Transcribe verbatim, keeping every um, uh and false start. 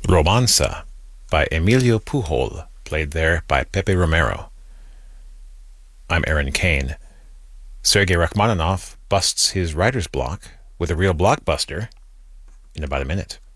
Romanza by Emilio Pujol, played there by Pepe Romero. I'm Aaron Kane. Sergei Rachmaninoff busts his writer's block with a real blockbuster in about a minute.